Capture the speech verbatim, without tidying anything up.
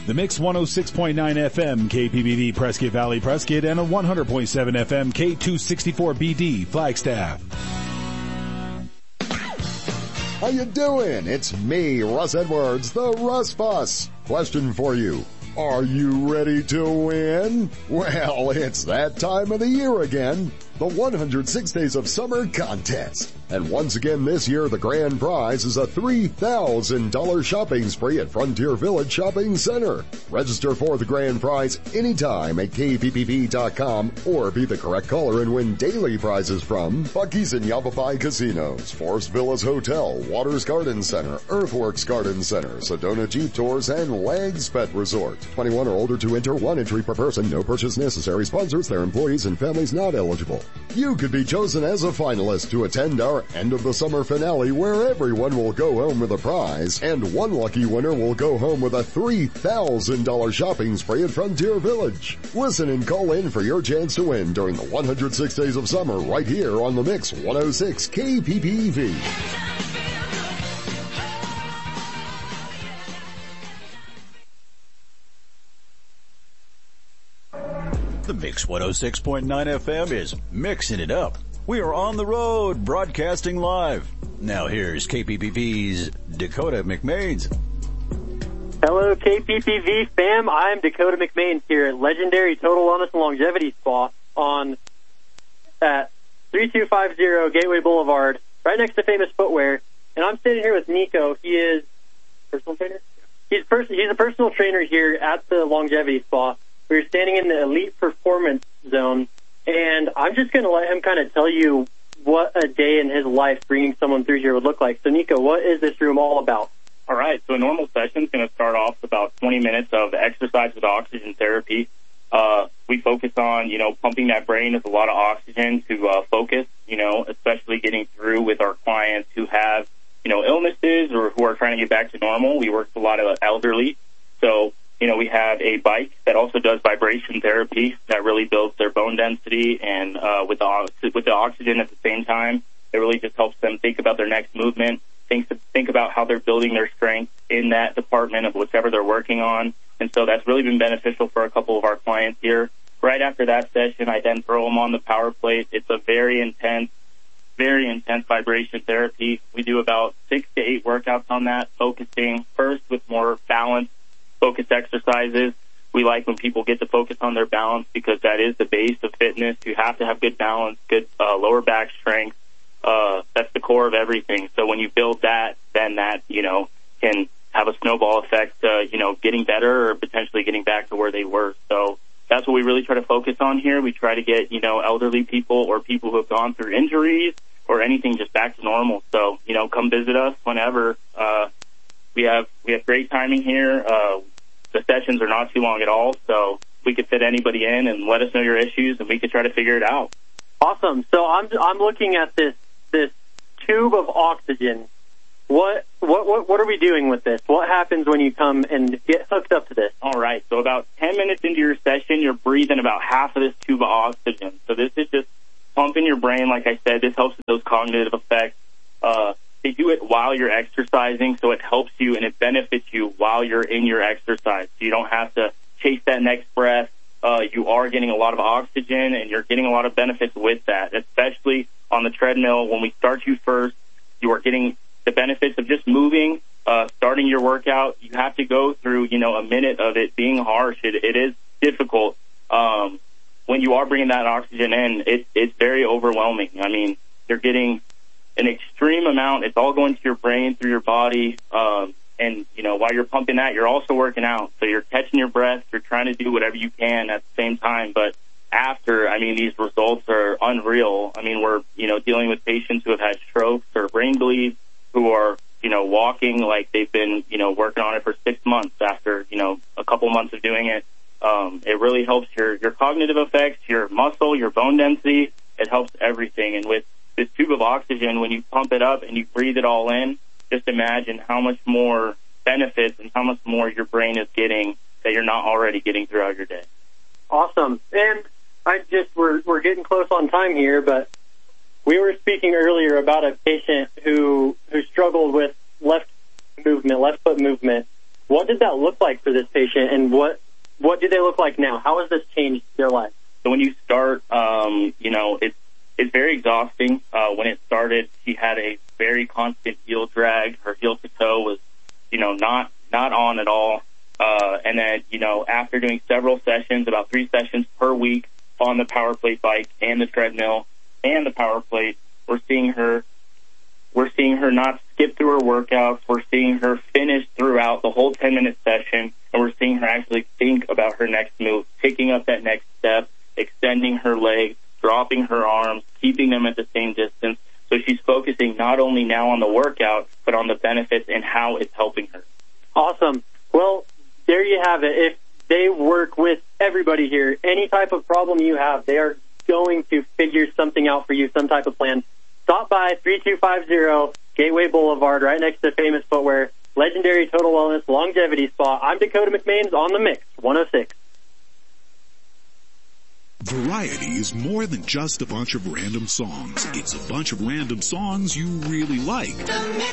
The Mix one oh six point nine F M K P B V Prescott Valley Prescott and a one hundred point seven F M K two sixty-four B D Flagstaff. How you doing? It's me, Russ Edwards, the Russ Bus. Question for you. Are you ready to win? Well, it's that time of the year again. The one hundred six Days of Summer Contest. And once again this year, the grand prize is a three thousand dollars shopping spree at Frontier Village Shopping Center. Register for the grand prize anytime at K P P V dot com or be the correct caller and win daily prizes from Buc-ee's and Yavapai Casinos, Forest Villas Hotel, Waters Garden Center, Earthworks Garden Center, Sedona Jeep Tours, and Legs Pet Resort. twenty-one or older to enter, one entry per person, no purchase necessary. Sponsors, their employees, and families not eligible. You could be chosen as a finalist to attend our end of the summer finale where everyone will go home with a prize and one lucky winner will go home with a three thousand dollars shopping spree at Frontier Village. Listen and call in for your chance to win during the one hundred six Days of Summer right here on the Mix one oh six K P P V. The Mix one oh six point nine F M is mixing it up. We are on the road, broadcasting live. Now here's K P P V's Dakota McMains. Hello, K P P V fam. I'm Dakota McMains here at legendary Total Wellness and Longevity Spa on at thirty-two fifty Gateway Boulevard, right next to Famous Footwear. And I'm sitting here with Nico. He is personal trainer. He's pers- he's a personal trainer here at the Longevity Spa. We're standing in the Elite Performance Zone. And I'm just going to let him kind of tell you what a day in his life bringing someone through here would look like. So, Nico, what is this room all about? All right. So a normal session is going to start off with about twenty minutes of exercise with oxygen therapy. Uh, we focus on, you know, pumping that brain with a lot of oxygen to uh, focus, you know, especially getting through with our clients who have, you know, illnesses or who are trying to get back to normal. We work with a lot of elderly. So, you know, we have a bike that also does vibration therapy that really builds their bone density, and uh, with the with the oxygen at the same time, it really just helps them think about their next movement, think think about how they're building their strength in that department of whichever they're working on. And so that's really been beneficial for a couple of our clients here. Right after that session, I then throw them on the power plate. It's a very intense, very intense vibration therapy. We do about six to eight workouts on that, focusing first with more balanced focus exercises. We like when people get to focus on their balance because that is the base of fitness. You have to have good balance, good uh, lower back strength. Uh, that's the core of everything. So when you build that, then that, you know, can have a snowball effect, uh, you know, getting better or potentially getting back to where they were. So that's what we really try to focus on here. We try to get, you know, elderly people or people who have gone through injuries or anything just back to normal. So, you know, come visit us whenever. Uh, we have, we have great timing here. Uh, the sessions are not too long at all. So we could fit anybody in and let us know your issues and we could try to figure it out. Awesome. So I'm, I'm looking at this, this tube of oxygen. What, what, what, what are we doing with this? What happens when you come and get hooked up to this? All right. So about ten minutes into your session, you're breathing about half of this tube of oxygen. So this is just pumping your brain. Like I said, this helps with those cognitive effects. Uh, they do it while you're exercising, so it helps you and it benefits you while you're in your exercise. So you don't have to chase that next breath. Uh, you are getting a lot of oxygen and you're getting a lot of benefits with that, especially on the treadmill. When we start you first, you are getting the benefits of just moving, uh, starting your workout. You have to go through, you know, a minute of it being harsh. It, it is difficult. Um, when you are bringing that oxygen in, it, it's very overwhelming. I mean, you're getting an extreme amount. It's all going to your brain, through your body. Um, and, you know, while you're pumping that, you're also working out. So you're catching your breath. You're trying to do whatever you can at the same time. But after, I mean, these results are unreal. I mean, we're, you know, dealing with patients who have had strokes or brain bleeds, who are, you know, walking like they've been, you know, working on it for six months after, you know, a couple months of doing it. Um, it really helps your, your cognitive effects, your muscle, your bone density. It helps everything. And with this tube of oxygen, when you pump it up and you breathe it all in, just imagine how much more benefits and how much more your brain is getting that you're not already getting throughout your day. Awesome. And I just, we're, we're getting close on time here, but we were speaking earlier about a patient who, who struggled with left movement, left foot movement. What did that look like for this patient, and what what do they look like now? How has this changed their life? So when you start, um, you know, it's it's very exhausting. Uh, when it started, she had a very constant heel drag. Her heel to toe was, you know, not not on at all. Uh, and then, you know, after doing several sessions, about three sessions per week on the power plate bike and the treadmill and the power plate, we're seeing her, we're seeing her not skip through her workouts. We're seeing her finish throughout the whole ten minute session, and we're seeing her actually think about her next move, picking up that next step, extending her legs, dropping her arms, keeping them at the same distance. So she's focusing not only now on the workout, but on the benefits and how it's helping her. Awesome. Well, there you have it. If they work with everybody here, any type of problem you have, they are going to figure something out for you, some type of plan. Stop by three two five zero Gateway Boulevard, right next to Famous Footwear, Legendary Total Wellness Longevity Spa. I'm Dakota McMahon's On the Mix, one oh six. Variety is more than just a bunch of random songs. It's a bunch of random songs you really like.